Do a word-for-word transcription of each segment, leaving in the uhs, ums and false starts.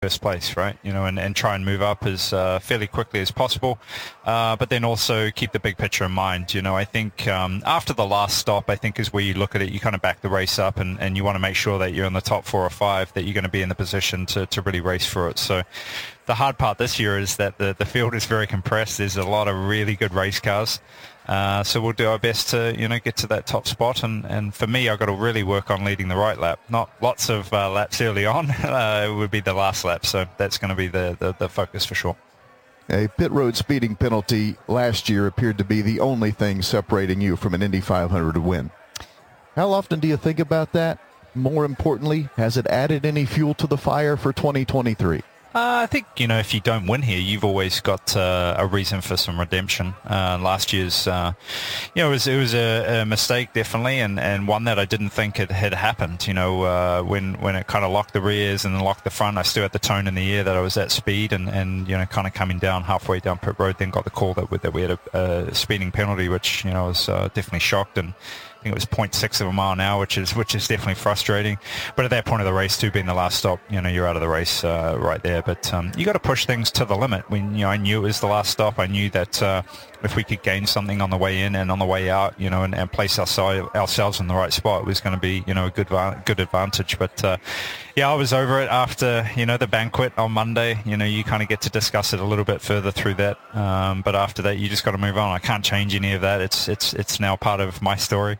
first place, right? You know, and, and try and move up as uh, fairly quickly as possible, uh, but then also keep the big picture in mind. You know, I think um, after the last stop, I think is where you look at it, you kind of back the race up, and, and you want to make sure that you're in the top four or five, that you're going to be in the position to, to really race for it. So the hard part this year is that the, the field is very compressed. There's a lot of really good race cars. Uh, so we'll do our best to, you know, get to that top spot. And, and for me, I've got to really work on leading the right lap. Not lots of uh, laps early on. Uh, it would be the last lap. So that's going to be the, the, the focus for sure. A pit road speeding penalty last year appeared to be the only thing separating you from an Indy five hundred win. How often do you think about that? More importantly, has it added any fuel to the fire for twenty twenty-three? Uh, I think, you know, if you don't win here, you've always got uh, a reason for some redemption. Uh, last year's, uh, you know, it was, it was a, a mistake, definitely, and, and one that I didn't think it had happened. You know, uh, when, when it kind of locked the rears and then locked the front, I still had the tone in the air that I was at speed, and, and you know, kind of coming down halfway down pit road, then got the call that we, that we had a, a speeding penalty, which, you know, I was uh, definitely shocked. And I think it was zero point six of a mile an hour, which is which is definitely frustrating. But at that point of the race, too, being the last stop, you know, you're out of the race uh, right there. But um, you got to push things to the limit. When you know, I knew it was the last stop. I knew that uh, if we could gain something on the way in and on the way out, you know, and, and place ourselves ourselves in the right spot, it was going to be, you know, a good good advantage. But uh, yeah, I was over it after, you know, the banquet on Monday. You know, you kind of get to discuss it a little bit further through that. Um, but after that, you just got to move on. I can't change any of that. It's it's it's now part of my story.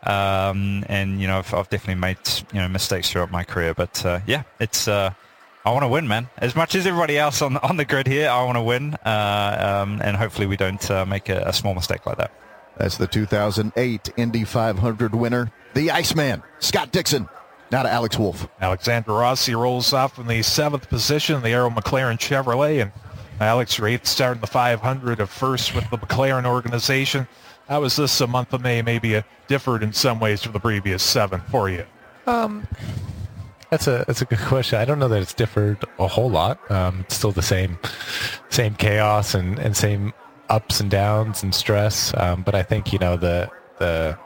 Um, and, you know, I've, I've definitely made, you know, mistakes throughout my career. But, uh, yeah, it's uh, I want to win, man. As much as everybody else on, on the grid here, I want to win. Uh, um, and hopefully we don't uh, make a, a small mistake like that. That's the two thousand eight Indy five hundred winner, the Iceman, Scott Dixon. Now to Alex Wolff. Alexander Rossi rolls off in the seventh position, the Arrow McLaren Chevrolet. And Alex, your eighth start in the five hundred, of first with the McLaren organization. How was this a month of May maybe a differed in some ways from the previous seven for you? Um, that's a that's a good question. I don't know that it's differed a whole lot. Um, it's still the same same chaos and, and same ups and downs and stress. Um, but I think, you know, the the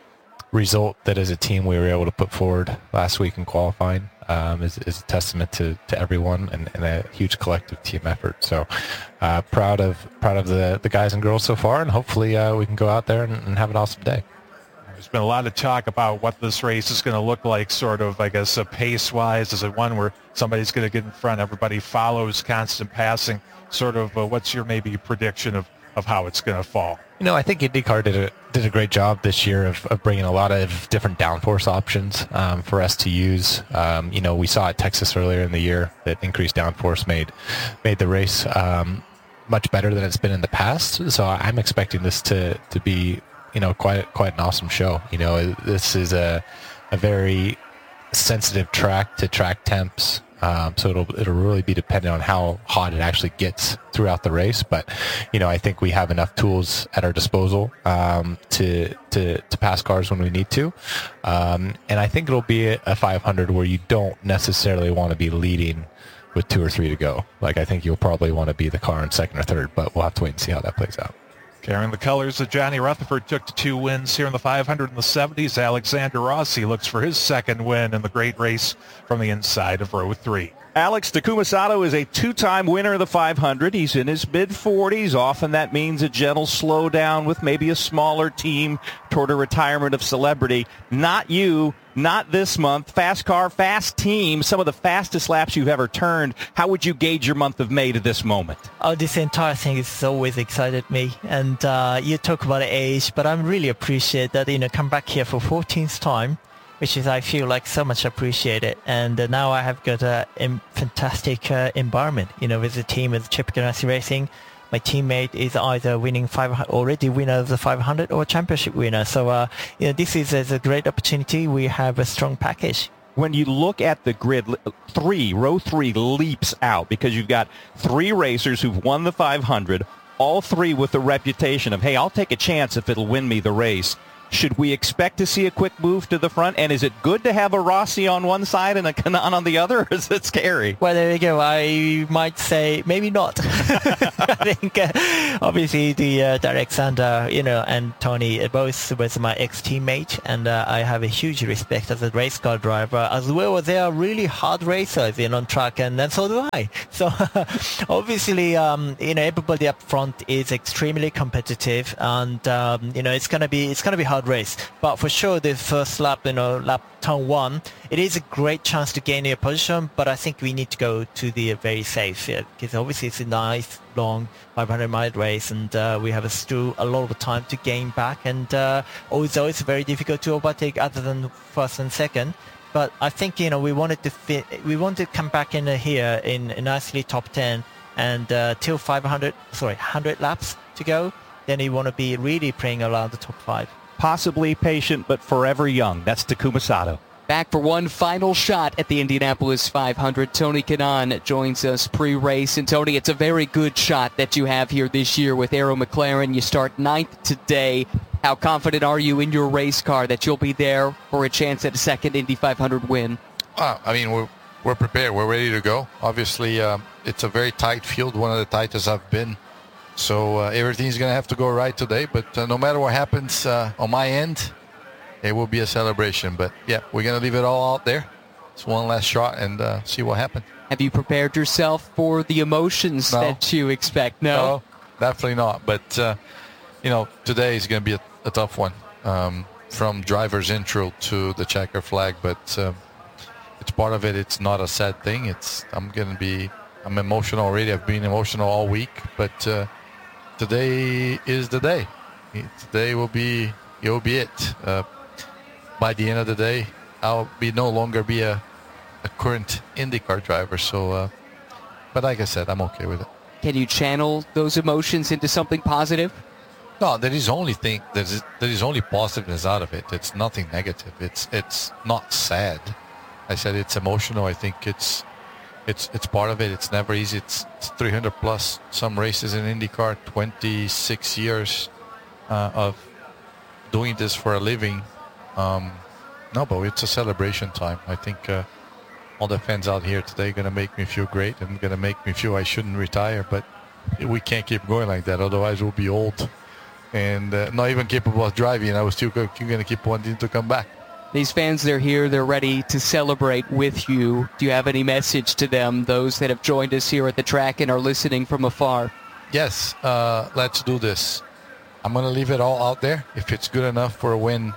result that as a team we were able to put forward last week in qualifying um, is, is a testament to, to everyone and, and a huge collective team effort. So uh, proud of proud of the, the guys and girls so far, and hopefully uh, we can go out there and, and have an awesome day. There's been a lot of talk about what this race is going to look like, sort of, I guess, uh, pace-wise. Is it one where somebody's going to get in front, everybody follows, constant passing? Sort of, uh, what's your maybe prediction of, of how it's going to fall? You know, I think IndyCar did a did a great job this year of, of bringing a lot of different downforce options um, for us to use. Um, you know, we saw at Texas earlier in the year that increased downforce made made the race um, much better than it's been in the past. So I'm expecting this to to be, you know, quite quite an awesome show. You know, this is a a very sensitive track to track temps. Um, so it'll it'll really be dependent on how hot it actually gets throughout the race. But, you know, I think we have enough tools at our disposal um, to to to pass cars when we need to. Um, and I think it'll be a five hundred where you don't necessarily want to be leading with two or three to go. Like, I think you'll probably want to be the car in second or third, but we'll have to wait and see how that plays out. Carrying the colors that Johnny Rutherford took to two wins here in the five hundred in the seventies, Alexander Rossi looks for his second win in the great race from the inside of row three. Alex Takuma Sato is a two-time winner of the five hundred. He's in his mid forties. Often that means a gentle slowdown with maybe a smaller team toward a retirement of celebrity. Not you, not this month. Fast car, fast team, some of the fastest laps you've ever turned. How would you gauge your month of May to this moment? Oh, this entire thing has always excited me. And uh, you talk about age, but I really appreciate that, you know, come back here for fourteenth time, which is, I feel like, so much appreciated. And uh, now I have got a um, fantastic uh, environment, you know, with the team, with Chip Ganassi Racing. My teammate is either winning five hundred, already winner of the five hundred or championship winner. So, uh, you know, this is, is a great opportunity. We have a strong package. When you look at the grid, three, row three leaps out because you've got three racers who've won the five hundred, all three with the reputation of, hey, I'll take a chance if it'll win me the race. Should we expect to see a quick move to the front? And is it good to have a Rossi on one side and a Kanaan on the other, or is it scary? Well, there you go. I might say maybe not. I think uh, obviously the uh, Alexander, you know, and Tony uh, both was my ex-teammate, and uh, I have a huge respect as a race car driver, as well as they are really hard racers, you know, on track, and, and so do I. So obviously, um, you know, everybody up front is extremely competitive, and um, you know, it's gonna be it's gonna be a hard race. But for sure, the first lap, you know, lap turn one, it is a great chance to gain your position, but I think we need to go to the uh, very safe, yeah, because obviously it's a nice, long five hundred mile race, and uh, we have a still a lot of time to gain back, and uh, although it's very difficult to overtake other than first and second, but I think, you know, we wanted to fit, we want to come back in here in, in nicely top ten, and uh, till five hundred, sorry, one hundred laps to go, then you want to be really playing around the top five. Possibly patient, but forever young. That's Takuma Sato. Back for one final shot at the Indianapolis five hundred. Tony Kanaan joins us pre-race. And Tony, it's a very good shot that you have here this year with Arrow McLaren. You start ninth today. How confident are you in your race car that you'll be there for a chance at a second Indy five hundred win? Uh, I mean, we're, we're prepared. We're ready to go. Obviously, um, it's a very tight field, one of the tightest I've been. So uh, everything's going to have to go right today. But uh, no matter what happens uh, on my end, it will be a celebration. But, yeah, we're going to leave it all out there. It's one last shot and uh, see what happens. Have you prepared yourself for the emotions no. that you expect? No, no definitely not. But, uh, you know, today is going to be a, a tough one, um, from driver's intro to the checker flag. But uh, it's part of it. It's not a sad thing. It's I'm going to be – I'm emotional already. I've been emotional all week. But uh, today is the day. Today will be – it will be it. Uh, by the end of the day, I'll be no longer be a, a current IndyCar driver. So, uh, but like I said, I'm okay with it. Can you channel those emotions into something positive? No, there is only thing there is there is only positiveness out of it. It's nothing negative. It's it's not sad. I said it's emotional. I think it's it's it's part of it. It's never easy. It's, it's three hundred plus some races in IndyCar, twenty-six years uh, of doing this for a living. Um, no, but it's a celebration time. I think uh, all the fans out here today are going to make me feel great and going to make me feel I shouldn't retire. But we can't keep going like that. Otherwise, we'll be old and uh, not even capable of driving. I was still going to keep wanting to come back. These fans, they're here. They're ready to celebrate with you. Do you have any message to them, those that have joined us here at the track and are listening from afar? Yes, uh, let's do this. I'm going to leave it all out there. If it's good enough for a win,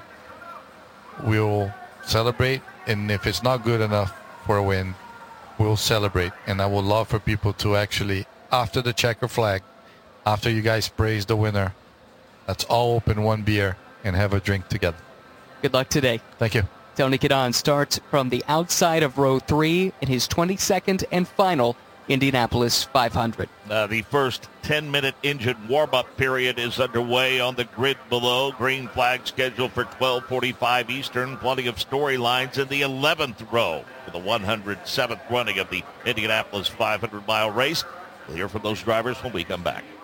we'll celebrate, and if it's not good enough for a win, we'll celebrate. And I would love for people to actually, after the checker flag, after you guys praise the winner, let's all open one beer and have a drink together. Good luck today. Thank you. Tony Kanaan starts from the outside of row three in his twenty-second and final Indianapolis five hundred. Uh, the first ten-minute engine warm-up period is underway on the grid below. Green flag scheduled for twelve forty-five Eastern. Plenty of storylines in the eleventh row for the one hundred seventh running of the Indianapolis five hundred mile race. We'll hear from those drivers when we come back.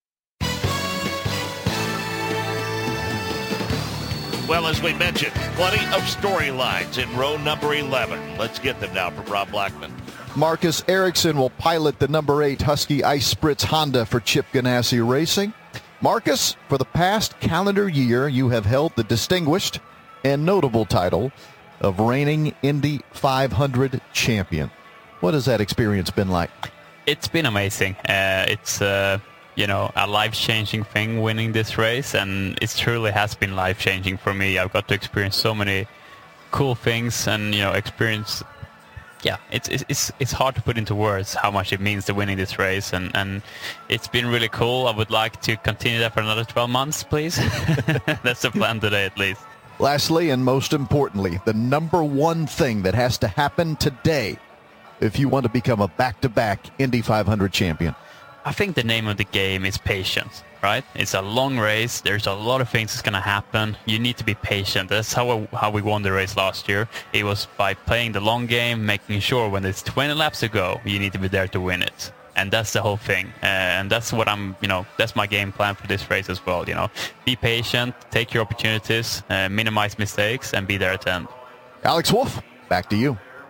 Well, as we mentioned, plenty of storylines in row number eleven. Let's get them now from Rob Blackman. Marcus Ericsson will pilot the number eight Husky Ice Spritz Honda for Chip Ganassi Racing. Marcus, for the past calendar year, you have held the distinguished and notable title of reigning Indy five hundred champion. What has that experience been like? It's been amazing. Uh, it's, uh, you know, a life-changing thing winning this race, and it truly has been life-changing for me. I've got to experience so many cool things and, you know, experience... Yeah, it's it's it's hard to put into words how much it means to winning this race, and, and it's been really cool. I would like to continue that for another twelve months, please. That's the plan today, at least. Lastly, and most importantly, the number one thing that has to happen today if you want to become a back-to-back Indy five hundred champion. I think the name of the game is patience, right? It's a long race. There's a lot of things that's going to happen. You need to be patient. That's how how we won the race last year. It was by playing the long game, making sure when there's twenty laps to go, you need to be there to win it. And that's the whole thing. Uh, and that's what I'm, you know, that's my game plan for this race as well. You know, be patient, take your opportunities, uh, minimize mistakes, and be there at the end. Alex Wolff, back to you.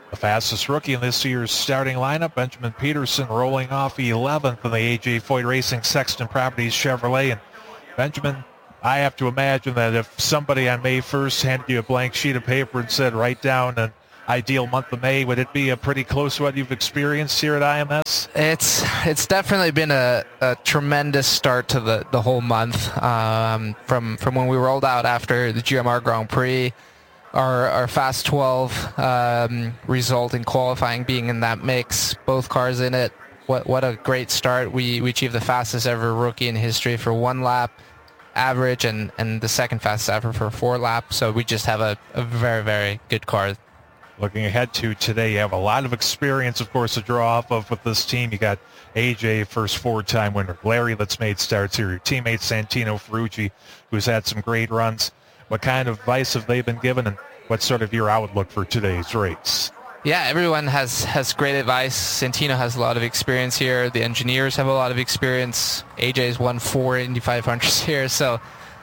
The fastest rookie in this year's starting lineup, Benjamin Peterson, rolling off eleventh in the A J Foyt Racing Sexton Properties Chevrolet. And Benjamin, I have to imagine that if somebody on May first handed you a blank sheet of paper and said, write down an ideal month of May, would it be a pretty close to what you've experienced here at I M S? It's it's definitely been a, a tremendous start to the, the whole month. Um, from from when we rolled out after the G M R Grand Prix, our our Fast twelve um, result in qualifying being in that mix, both cars in it. What what a great start. We we achieved the fastest ever rookie in history for one lap average, and, and the second fastest ever for four laps. So we just have a, a very, very good car. Looking ahead to today, you have a lot of experience, of course, to draw off of with this team. You got A J, first four-time winner. Larry, that's made starts here. Your teammate Santino Ferrucci, who's had some great runs. What kind of advice have they been given, and what's sort of your outlook for today's race? Yeah, everyone has, has great advice. Santino has a lot of experience here. The engineers have a lot of experience. A J's won four Indy five hundreds here, so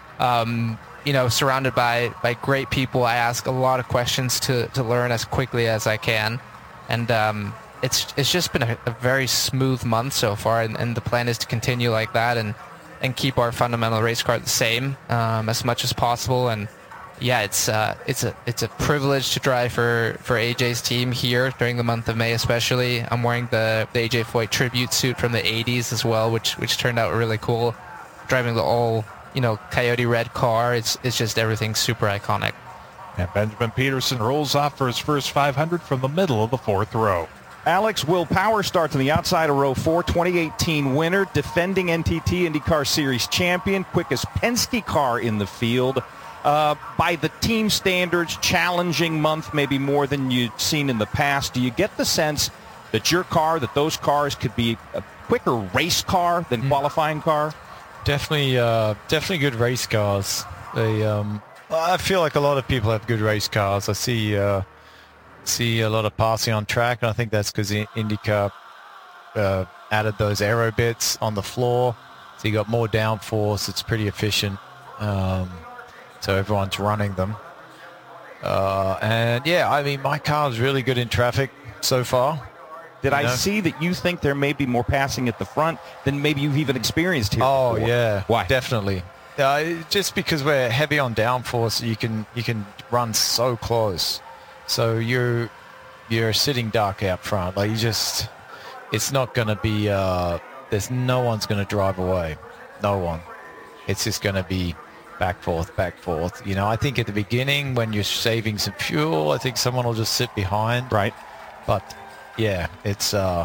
um, you know, surrounded by, by great people. I ask a lot of questions to, to learn as quickly as I can. And um, it's it's just been a, a very smooth month so far, and, and the plan is to continue like that and, and keep our fundamental race car the same um, as much as possible. And yeah, it's uh, it's a it's a privilege to drive for, for A J's team here during the month of May especially. I'm wearing the, the A J Foyt tribute suit from the eighties as well, which which turned out really cool. Driving the all you know, coyote red car. It's it's just everything super iconic. And Benjamin Peterson rolls off for his first five hundred from the middle of the fourth row. Alex, Will Power starts on the outside of row four, twenty eighteen winner, defending N T T IndyCar Series champion, quickest Penske car in the field. Uh, by the team standards, challenging month, maybe more than you've seen in the past. Do you get the sense that your car, that those cars could be a quicker race car than mm. qualifying car? Definitely, uh, definitely good race cars. They, um, I feel like a lot of people have good race cars. I see, uh, see a lot of passing on track, and I think that's because IndyCar uh, added those aero bits on the floor, so you got more downforce. It's pretty efficient, um, so everyone's running them. Uh, and yeah, I mean, my car is really good in traffic so far. Did I know? see that you think there may be more passing at the front than maybe you've even experienced here? Oh, before? yeah. Why? Definitely. Uh, just because we're heavy on downforce, you can you can run so close. So you're you're sitting duck out front. Like you just, it's not going to be. Uh, there's no one's going to drive away. No one. It's just going to be back forth, back forth. You know, I think at the beginning when you're saving some fuel, I think someone will just sit behind. Right. But yeah, it's uh,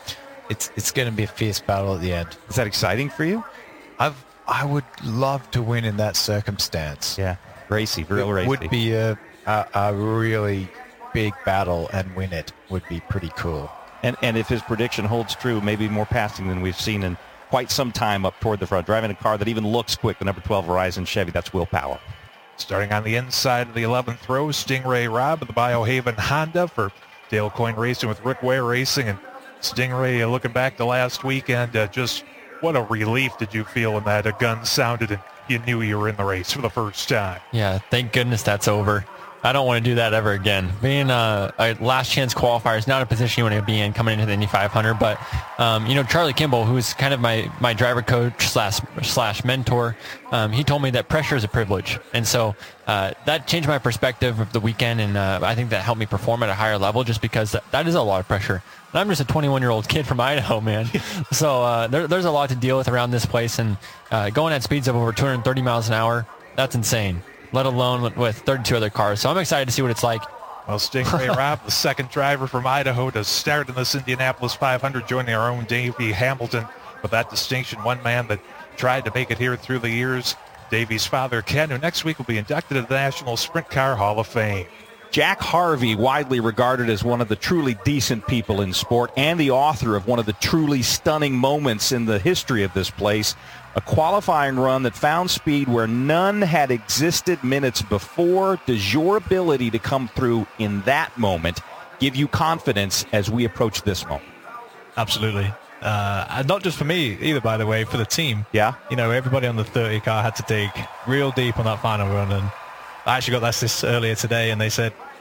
it's it's going to be a fierce battle at the end. Is that exciting for you? I've I would love to win in that circumstance. Yeah, racy, real it racy. Would be a, a a really big battle, and win it would be pretty cool. And and if his prediction holds true, maybe more passing than we've seen in quite some time up toward the front, driving a car that even looks quick. The number twelve Horizon Chevy. That's Will Power. Starting on the inside of the eleventh row, Stingray Robb of the Biohaven Honda for Dale Coyne Racing with Rick Ware Racing. And Stingray, uh, looking back to last weekend, uh, just what a relief did you feel when that a gun sounded and you knew you were in the race for the first time? Yeah, thank goodness that's over. I don't want to do that ever again. Being a, a last chance qualifier is not a position you want to be in coming into the Indy five hundred, but um, you know, Charlie Kimball, who's kind of my, my driver coach slash slash mentor, um, he told me that pressure is a privilege, and so uh, that changed my perspective of the weekend, and uh, I think that helped me perform at a higher level, just because that, that is a lot of pressure. And I'm just a twenty-one-year-old kid from Idaho, man. So uh, there, there's a lot to deal with around this place, and uh, going at speeds of over two hundred thirty miles an hour, that's insane, let alone with thirty-two other cars. So I'm excited to see what it's like. Well, Stingray Robb, the second driver from Idaho to start in this Indianapolis five hundred, joining our own Davey Hamilton with that distinction. One man that tried to make it here through the years, Davey's father, Ken, who next week will be inducted into the National Sprint Car Hall of Fame. Jack Harvey, widely regarded as one of the truly decent people in sport and the author of one of the truly stunning moments in the history of this place, a qualifying run that found speed where none had existed minutes before. Does your ability to come through in that moment give you confidence as we approach this moment? Absolutely. Uh, and not just for me either, by the way, for the team. Yeah. You know, everybody on the thirty car had to dig real deep on that final run, and I actually got asked this earlier today, and they said,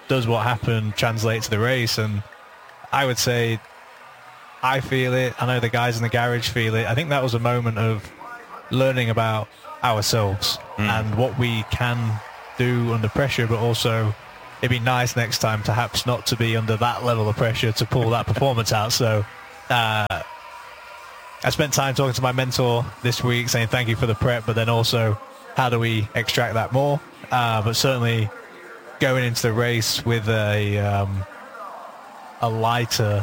does what happened translate to the race? And I would say I feel it. I know the guys in the garage feel it. I think that was a moment of learning about ourselves mm. and what we can do under pressure, but also it'd be nice next time perhaps not to be under that level of pressure to pull that performance out. So uh, I spent time talking to my mentor this week saying thank you for the prep, but then also how do we extract that more? Uh, but certainly going into the race with a um, a lighter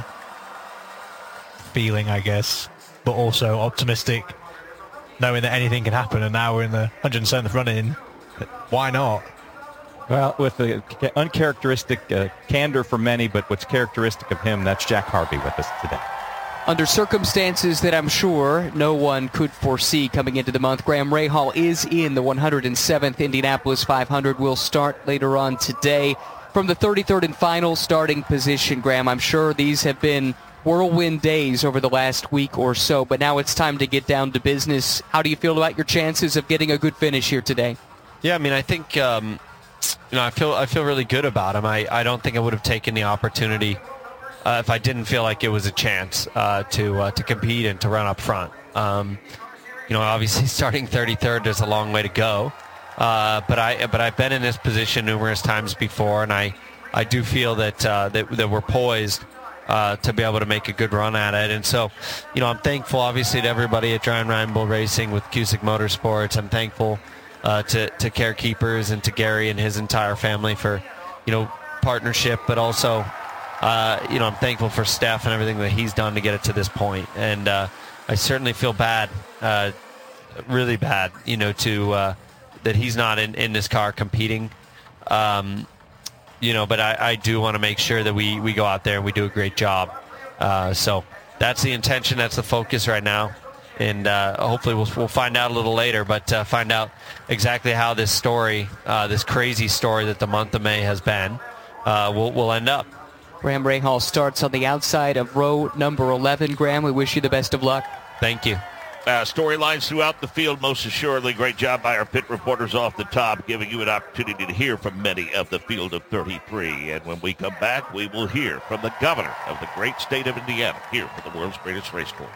feeling, I guess, but also optimistic, knowing that anything can happen. And now we're in the one hundred seventh run-in. Why not? Well, with the uncharacteristic uh, candor for many, but what's characteristic of him, that's Jack Harvey with us today. Under circumstances that I'm sure no one could foresee coming into the month, Graham Rahal is in the one hundred seventh Indianapolis five hundred. Will start later on today from the thirty-third and final starting position. Graham, I'm sure these have been whirlwind days over the last week or so, but now it's time to get down to business. How do you feel about your chances of getting a good finish here today? Yeah, I mean, I think um, you know, I feel I feel really good about him. I, I don't think I would have taken the opportunity Uh, if I didn't feel like it was a chance uh, to uh, to compete and to run up front. Um, you know, obviously starting thirty-third is a long way to go, uh, but I but I've been in this position numerous times before, and I, I do feel that uh, that that we're poised uh, to be able to make a good run at it. And so, you know, I'm thankful obviously to everybody at Giant Ryan Bull Racing with Cusick Motorsports. I'm thankful uh, to to Care Keepers and to Gary and his entire family for, you know, partnership, but also. Uh, you know, I'm thankful for Steph and everything that he's done to get it to this point. And uh, I certainly feel bad, uh, really bad, you know, to uh, that he's not in, in this car competing. Um, you know, but I, I do want to make sure that we, we go out there and we do a great job. Uh, so that's the intention. That's the focus right now. And uh, hopefully we'll, we'll find out a little later, but uh, find out exactly how this story, uh, this crazy story that the month of May has been, uh, will will end up. Graham Rahal starts on the outside of row number eleven. Graham, we wish you the best of luck. Thank you. Uh, storylines throughout the field, most assuredly. Great job by our pit reporters off the top, giving you an opportunity to hear from many of the field of thirty-three. And when we come back, we will hear from the governor of the great state of Indiana, here for the world's greatest race course.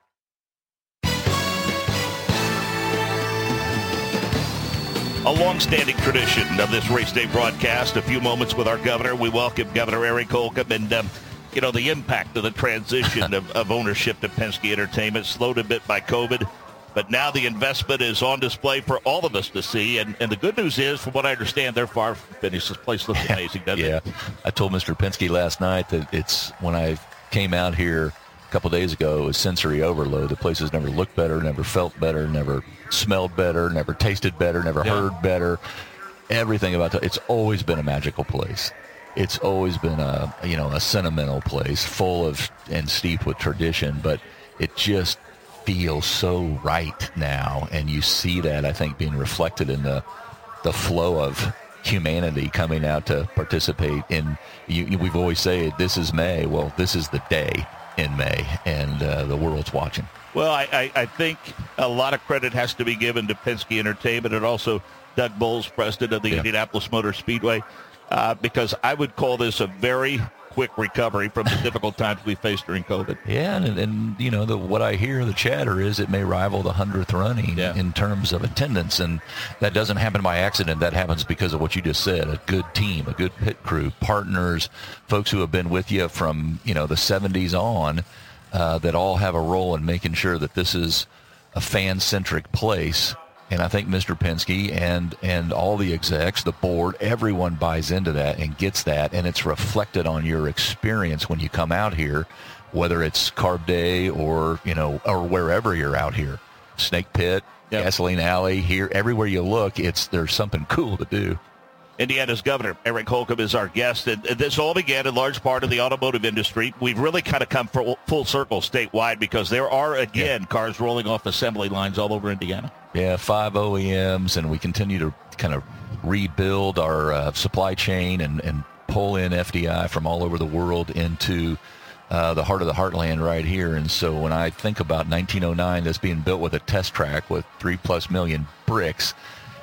A long-standing tradition of this race day broadcast. A few moments with our governor. We welcome Governor Eric Holcomb, and um, you know, the impact of the transition of, of ownership to Penske Entertainment, slowed a bit by COVID, but now the investment is on display for all of us to see. And, and the good news is, from what I understand, they're far from finished. This place looks amazing, doesn't yeah. it? Yeah, I told Mister Penske last night that it's when I came out here a couple days ago, it was sensory overload. The place has never looked better, never felt better, never smelled better, never tasted better, never yeah. heard better. Everything about it. It's always been a magical place. It's always been a, you know, a sentimental place, full of and steeped with tradition, but it just feels so right now, and you see that, I think, being reflected in the the flow of humanity coming out to participate in. You, we've always said this is May. Well, this is the day in May, and uh, the world's watching. Well, I, I, I think a lot of credit has to be given to Penske Entertainment and also Doug Bowles, president of the yeah. Indianapolis Motor Speedway, uh, because I would call this a very quick recovery from the difficult times we faced during COVID. Yeah, and, and you know, the, what I hear, the chatter is it may rival the hundredth running yeah. in terms of attendance, and that doesn't happen by accident. That happens because of what you just said, a good team, a good pit crew, partners, folks who have been with you from, you know, the seventies on, uh, that all have a role in making sure that this is a fan-centric place. And I think Mister Penske and, and all the execs, the board, everyone buys into that and gets that, and it's reflected on your experience when you come out here, whether it's Carb Day or, you know, or wherever you're out here. Snake Pit, yep. Gasoline Alley, here, everywhere you look, it's there's something cool to do. Indiana's Governor Eric Holcomb is our guest, and this all began in large part in the automotive industry. We've really kind of come full, full circle statewide because there are, again, yeah. cars rolling off assembly lines all over Indiana. Yeah, five O E Ms, and we continue to kind of rebuild our uh, supply chain and, and pull in F D I from all over the world into uh, the heart of the heartland right here. And so when I think about nineteen oh nine, that's being built with a test track with three plus million bricks,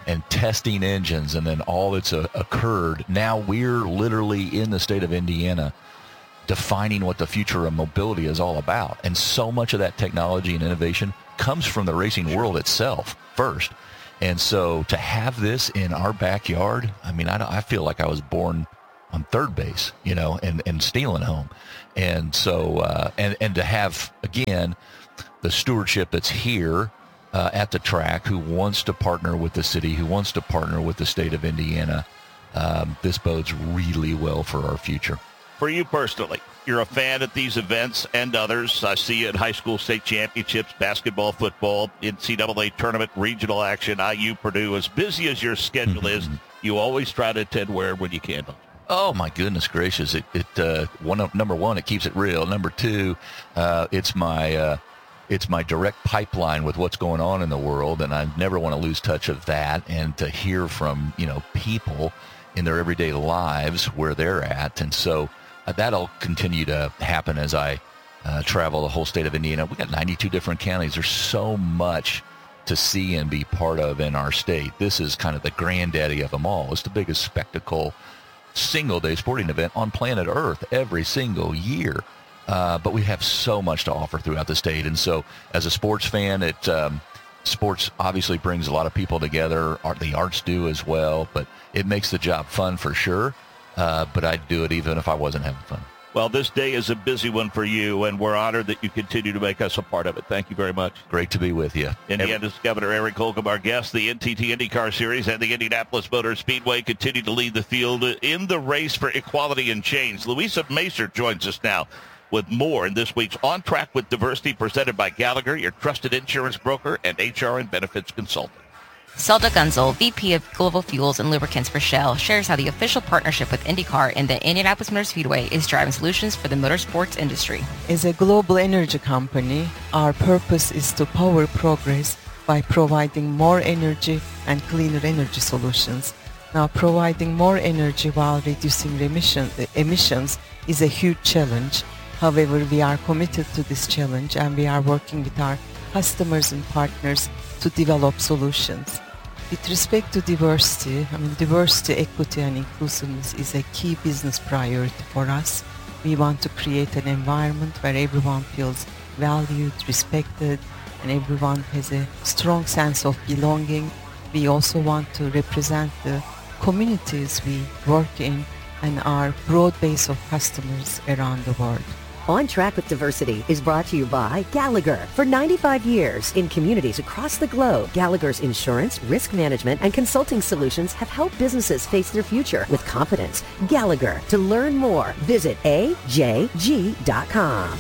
and testing engines and then all that's uh, occurred. Now we're literally in the state of Indiana defining what the future of mobility is all about. And so much of that technology and innovation comes from the racing world itself first. And so to have this in our backyard, I mean, I, I feel like I was born on third base, you know, and, and stealing home. And so, uh, and, and to have, again, the stewardship that's here uh, at the track, who wants to partner with the city, who wants to partner with the state of Indiana, um, this bodes really well for our future. For you personally, you're a fan at these events and others. I see you at high school state championships, basketball, football, N C double A tournament, regional action, I U, Purdue. As busy as your schedule is, you always try to attend where when you can. Oh, my goodness gracious. It, it uh, one number one, it keeps it real. Number two, uh, it's my uh, it's my direct pipeline with what's going on in the world, and I never want to lose touch of that. And to hear from, you know, people in their everyday lives where they're at. And so uh, that'll continue to happen as I uh, travel the whole state of Indiana. We got ninety-two different counties. There's so much to see and be part of in our state. This is kind of the granddaddy of them all. It's the biggest spectacle single-day sporting event on planet Earth every single year. Uh, but we have so much to offer throughout the state. And so as a sports fan, it um, sports obviously brings a lot of people together. Art, the arts do as well, but it makes the job fun for sure. Uh, but I'd do it even if I wasn't having fun. Well, this day is a busy one for you, and we're honored that you continue to make us a part of it. Thank you very much. Great to be with you. Indiana's Every- Governor Eric Holcomb, our guest. The N T T IndyCar Series and the Indianapolis Motor Speedway continue to lead the field in the race for equality and change. Louisa Macer joins us now with more in this week's On Track with Diversity, presented by Gallagher, your trusted insurance broker and H R and benefits consultant. Zelda Gunzel, V P of Global Fuels and Lubricants for Shell, shares how the official partnership with IndyCar and the Indianapolis Motor Speedway is driving solutions for the motorsports industry. As a global energy company, our purpose is to power progress by providing more energy and cleaner energy solutions. Now, providing more energy while reducing emission, emissions is a huge challenge. However, we are committed to this challenge, and we are working with our customers and partners to develop solutions. With respect to diversity, I mean, diversity, equity, and inclusiveness is a key business priority for us. We want to create an environment where everyone feels valued, respected, and everyone has a strong sense of belonging. We also want to represent the communities we work in and our broad base of customers around the world. On Track with Diversity is brought to you by Gallagher. For ninety-five years, in communities across the globe, Gallagher's insurance, risk management, and consulting solutions have helped businesses face their future with confidence. Gallagher. To learn more, visit A J G dot com.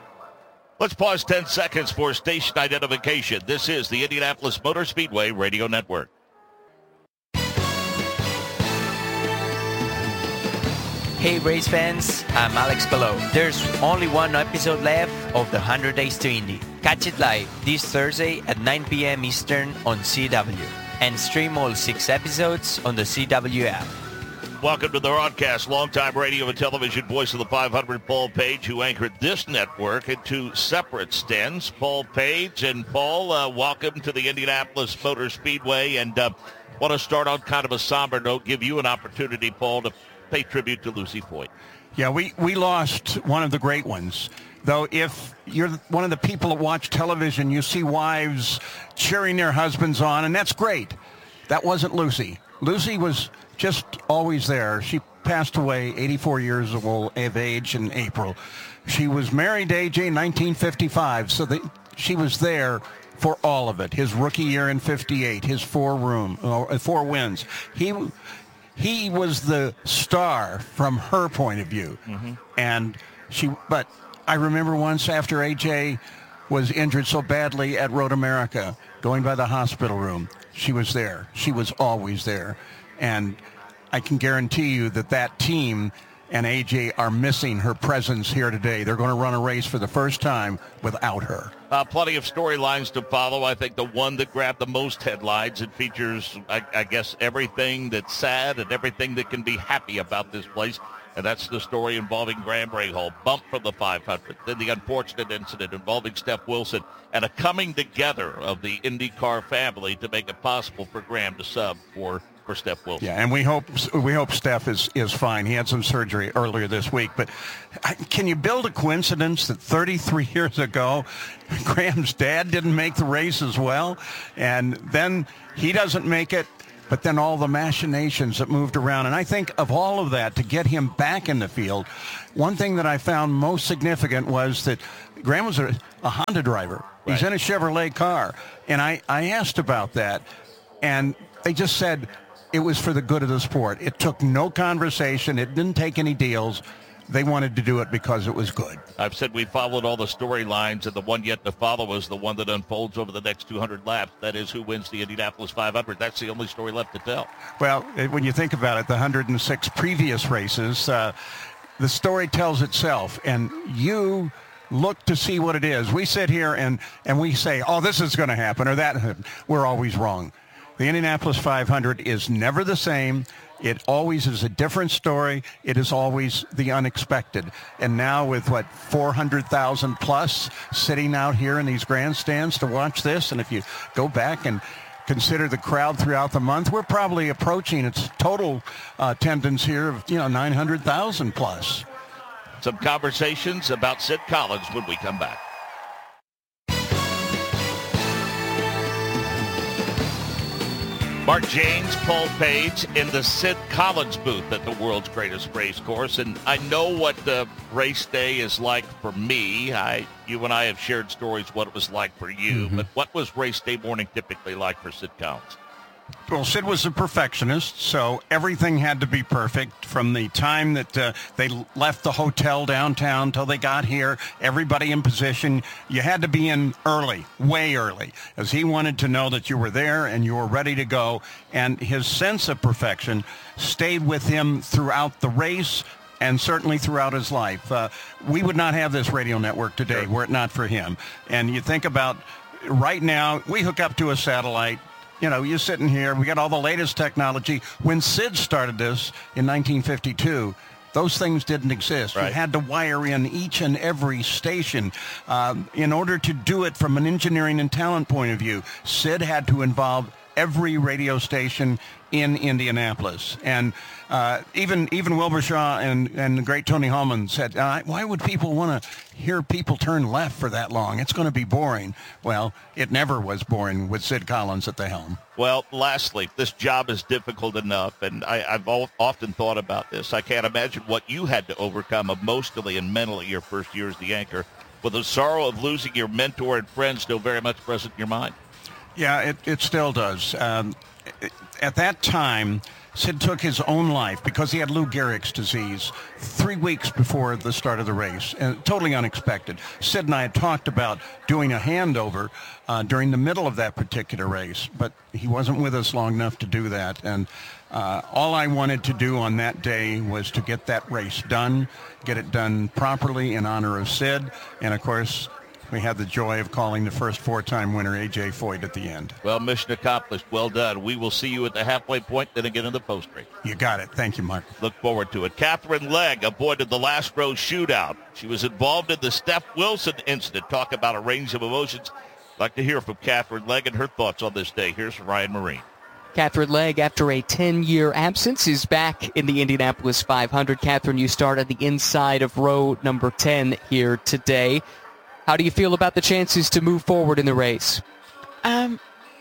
Let's pause ten seconds for station identification. This is the Indianapolis Motor Speedway Radio Network. Hey race fans, I'm Alex Below. There's only one episode left of the one hundred Days to Indy. Catch it live this Thursday at nine p.m. Eastern on C W and stream all six episodes on the C W app. Welcome to the broadcast. Longtime radio and television voice of the five hundred, Paul Page, who anchored this network in two separate stints. Paul Page and Paul, uh, welcome to the Indianapolis Motor Speedway. And uh, want to start on kind of a somber note, give you an opportunity, Paul, to pay tribute to Lucy Foyt. Yeah, we, we lost one of the great ones. Though if you're one of the people that watch television, you see wives cheering their husbands on, and that's great. That wasn't Lucy. Lucy was just always there. She passed away eighty-four years of age in April. She was married to A J in nineteen fifty-five, so the, she was there for all of it. His rookie year in fifty-eight, his four room, uh, four wins. He he was the star from her point of view, mm-hmm. and she. But I remember once after A J was injured so badly at Road America, going by the hospital room, she was there. She was always there, and I can guarantee you that that team and A J are missing her presence here today. They're going to run a race for the first time without her. Uh, plenty of storylines to follow. I think the one that grabbed the most headlines, it features, I, I guess, everything that's sad and everything that can be happy about this place. And that's the story involving Graham Rahal. Bump from the five hundred. Then the unfortunate incident involving Steph Wilson and a coming together of the IndyCar family to make it possible for Graham to sub for, for Steph Wilson. Yeah, and we hope we hope Steph is, is fine. He had some surgery earlier this week. But can you build a coincidence that thirty-three years ago, Graham's dad didn't make the race as well? And then he doesn't make it. But then all the machinations that moved around. And I think of all of that, to get him back in the field, one thing that I found most significant was that Graham was a, a Honda driver. Right. He's in a Chevrolet car. And I, I asked about that. And they just said it was for the good of the sport. It took no conversation. It didn't take any deals. They wanted to do it because it was good. I've said we followed all the storylines, and the one yet to follow is the one that unfolds over the next two hundred laps. That is who wins the Indianapolis five hundred. That's the only story left to tell. Well, when you think about it, the one hundred six previous races, uh, the story tells itself, and you look to see what it is. We sit here and, and we say, oh, this is going to happen or that. We're always wrong. The Indianapolis five hundred is never the same. It always is a different story. It is always the unexpected. And now with, what, four hundred thousand plus sitting out here in these grandstands to watch this, and if you go back and consider the crowd throughout the month, we're probably approaching its total uh, attendance here of, you know, nine hundred thousand plus. Some conversations about Sid Collins when we come back. Mark James, Paul Page in the Sid Collins booth at the world's greatest race course. And I know what the race day is like for me. I, you and I have shared stories what it was like for you. Mm-hmm. But what was race day morning typically like for Sid Collins? Well, Sid was a perfectionist, so everything had to be perfect from the time that uh, they left the hotel downtown till they got here, everybody in position. You had to be in early, way early, as he wanted to know that you were there and you were ready to go. And his sense of perfection stayed with him throughout the race and certainly throughout his life. Uh, we would not have this radio network today were it not for him. And you think about right now, we hook up to a satellite. You know, you're sitting here, we got all the latest technology. When Sid started this in nineteen fifty-two, those things didn't exist. Right. You had to wire in each and every station. Um, in order to do it from an engineering and talent point of view, Sid had to involve every radio station in Indianapolis. And uh, even even Wilbur Shaw and, and the great Tony Hallman said, uh, why would people want to hear people turn left for that long? It's going to be boring. Well, it never was boring with Sid Collins at the helm. Well, lastly, this job is difficult enough, and I, I've often thought about this. I can't imagine what you had to overcome emotionally and mentally your first year as the anchor, with the sorrow of losing your mentor and friend still very much present in your mind. Yeah, it, it still does. Um, at that time, Sid took his own life because he had Lou Gehrig's disease three weeks before the start of the race, and totally unexpected. Sid and I had talked about doing a handover uh, during the middle of that particular race, but he wasn't with us long enough to do that. And uh, all I wanted to do on that day was to get that race done, get it done properly in honor of Sid, and of course, we had the joy of calling the first four-time winner, A J Foyt, at the end. Well, mission accomplished. Well done. We will see you at the halfway point, then again in the post-race. You got it. Thank you, Mark. Look forward to it. Katherine Legge avoided the last row shootout. She was involved in the Steph Wilson incident. Talk about a range of emotions. I'd like to hear from Katherine Legge and her thoughts on this day. Here's Ryan Marine. Katherine Legge, after a ten-year absence, is back in the Indianapolis five hundred. Katherine, you start at the inside of row number ten here today. How do you feel about the chances to move forward in the race? Um,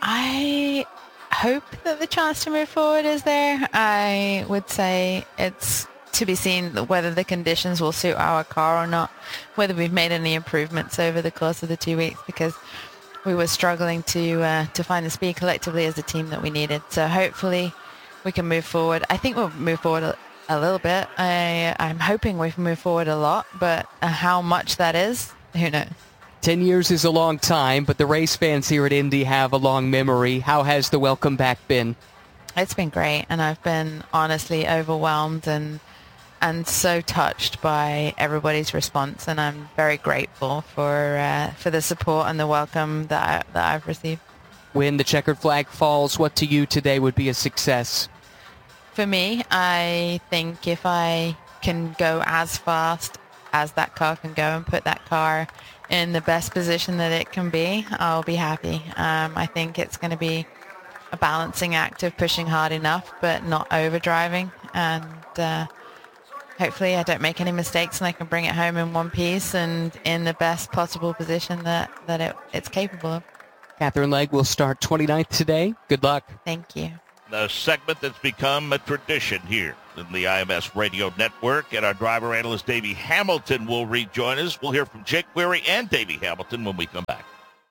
I hope that the chance to move forward is there. I would say it's to be seen whether the conditions will suit our car or not, whether we've made any improvements over the course of the two weeks, because we were struggling to uh, to find the speed collectively as a team that we needed. So hopefully we can move forward. I think we'll move forward a, a little bit. I, I'm hoping we've moved forward a lot, but uh, how much that is, who knows? Ten years is a long time, but the race fans here at Indy have a long memory. How has the welcome back been? It's been great, and I've been honestly overwhelmed and and so touched by everybody's response, and I'm very grateful for uh, for the support and the welcome that I, that I've received. When the checkered flag falls, what to you today would be a success? For me, I think if I can go as fast as that car can go and put that car in the best position that it can be, I'll be happy. Um, I think it's going to be a balancing act of pushing hard enough but not overdriving, and uh, hopefully I don't make any mistakes and I can bring it home in one piece and in the best possible position that, that it, it's capable of. Katherine Legge will start twenty-ninth today. Good luck. Thank you. The segment that's become a tradition here in the I M S Radio Network, and our driver analyst Davey Hamilton will rejoin us. We'll hear from Jake Query and Davey Hamilton when we come back.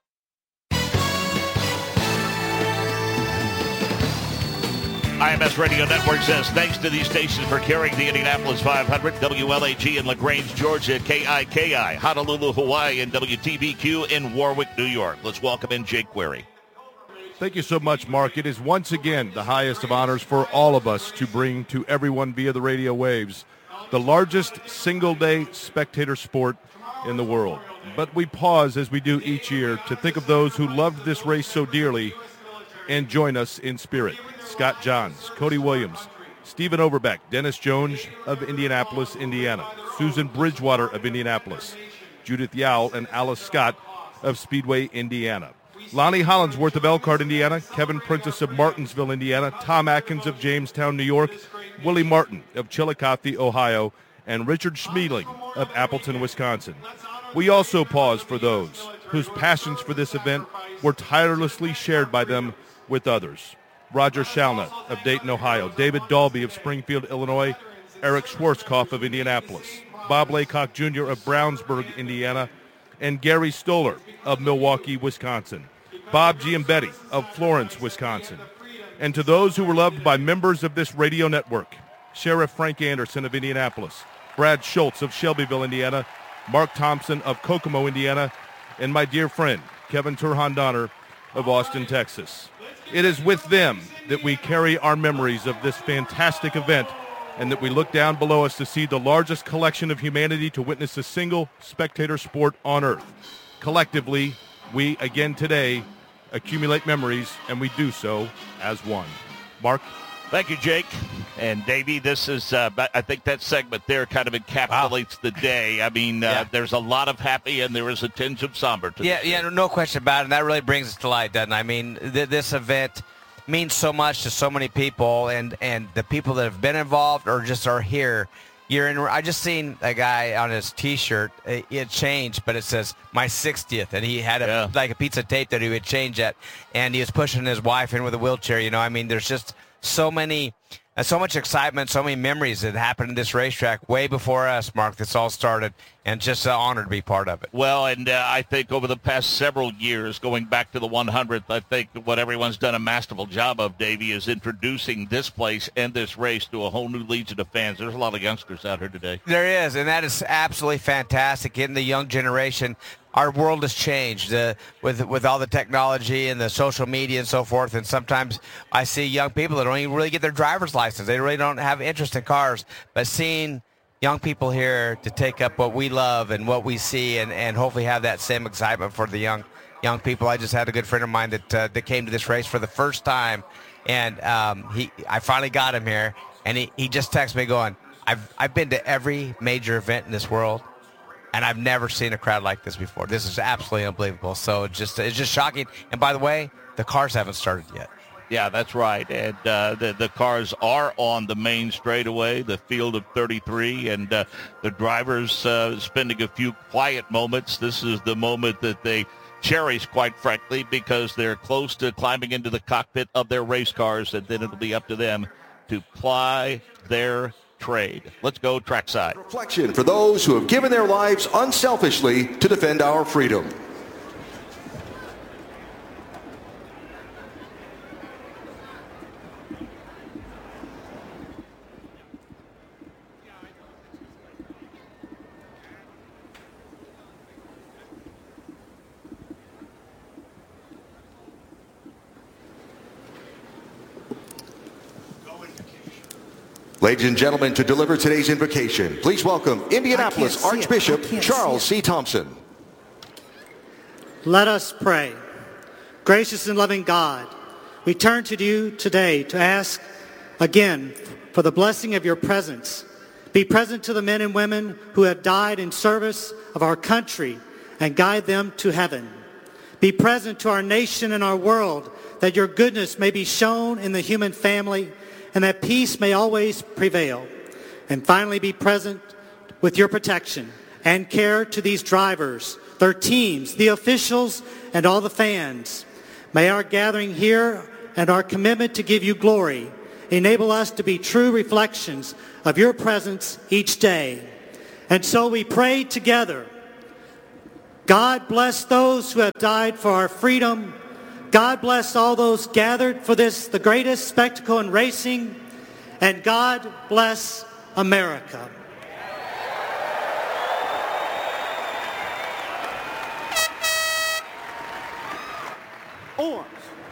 I M S Radio Network says thanks to these stations for carrying the Indianapolis five hundred, W L A G in LaGrange, Georgia, K I K I, Honolulu, Hawaii, and W T B Q in Warwick, New York. Let's welcome in Jake Query. Thank you so much, Mark. It is once again the highest of honors for all of us to bring to everyone via the radio waves the largest single-day spectator sport in the world. But we pause, as we do each year, to think of those who loved this race so dearly and join us in spirit. Scott Johns, Cody Williams, Stephen Overbeck, Dennis Jones of Indianapolis, Indiana, Susan Bridgewater of Indianapolis, Judith Yowell and Alice Scott of Speedway, Indiana, Lonnie Hollinsworth of Elkhart, Indiana, Kevin Prentice of Martinsville, Indiana, Tom Atkins of Jamestown, New York, Willie Martin of Chillicothe, Ohio, and Richard Schmeling of Appleton, Wisconsin. We also pause for those whose passions for this event were tirelessly shared by them with others. Roger Shalna of Dayton, Ohio, David Dalby of Springfield, Illinois, Eric Schwarzkopf of Indianapolis, Bob Laycock Junior of Brownsburg, Indiana, and Gary Stoller of Milwaukee, Wisconsin, Bob Giambetti of Florence, Wisconsin. And to those who were loved by members of this radio network, Sheriff Frank Anderson of Indianapolis, Brad Schultz of Shelbyville, Indiana, Mark Thompson of Kokomo, Indiana, and my dear friend, Kevin Turhan Donner of Austin, Texas. It is with them that we carry our memories of this fantastic event and that we look down below us to see the largest collection of humanity to witness a single spectator sport on earth. Collectively, we again today accumulate memories, and we do so as one. Mark? Thank you, Jake. And Davey, this is, uh, I think that segment there kind of encapsulates wow. the day. I mean, uh, yeah. there's a lot of happy and there is a tinge of somber to Yeah, this yeah, no question about it. And that really brings us to light, doesn't it? I mean, th- this event means so much to so many people, and, and the people that have been involved or just are here. You're in, I just seen a guy on his T-shirt. It, it changed, but it says my sixtieth, and he had a, yeah. like a piece of tape that he would change at, and he was pushing his wife in with a wheelchair. You know, I mean, there's just so many, uh, so much excitement, so many memories that happened in this racetrack way before us, Mark. This all started, and just an honor to be part of it. Well, and uh, I think over the past several years, going back to the one hundredth, I think what everyone's done a masterful job of, Davey, is introducing this place and this race to a whole new legion of fans. There's a lot of youngsters out here today. There is, and that is absolutely fantastic. In the young generation, our world has changed uh, with with all the technology and the social media and so forth. And sometimes I see young people that don't even really get their driver's license. They really don't have interest in cars. But seeing young people here to take up what we love and what we see, and, and hopefully have that same excitement for the young young people. I just had a good friend of mine that uh, that came to this race for the first time, and um, he I finally got him here, and he, he just texted me going, I've I've been to every major event in this world, and I've never seen a crowd like this before. This is absolutely unbelievable. So it's just it's just shocking. And by the way, the cars haven't started yet. Yeah, that's right. And uh, the, the cars are on the main straightaway, the field of thirty-three, and uh, the drivers uh, spending a few quiet moments. This is the moment that they cherish, quite frankly, because they're close to climbing into the cockpit of their race cars, and then it'll be up to them to ply their trade. Let's go trackside. Reflection for those who have given their lives unselfishly to defend our freedom. Ladies and gentlemen, to deliver today's invocation, please welcome Indianapolis Archbishop Charles C. Thompson. Let us pray. Gracious and loving God, we turn to you today to ask again for the blessing of your presence Be present to the men and women who have died in service of our country and guide them to heaven. Be present to our nation and our world, that your goodness may be shown in the human family and that peace may always prevail. And finally, be present with your protection and care to these drivers, their teams, the officials, and all the fans. May our gathering here and our commitment to give you glory enable us to be true reflections of your presence each day. And so we pray together. God bless those who have died for our freedom. God bless all those gathered for this, the greatest spectacle in racing. And God bless America. Horns.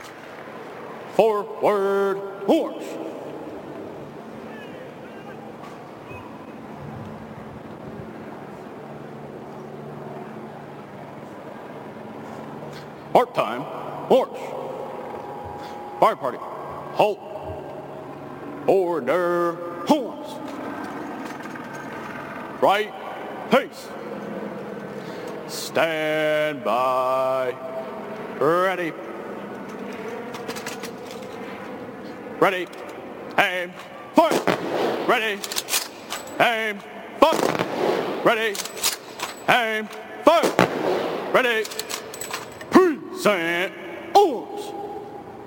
Forward, horns. Part time, horns. Fire party, halt. Order, horns. Right, pace. Stand by. Ready. Ready. Aim. Fire. Ready. Aim. Fire. Ready. Aim. Fire. Ready. Present.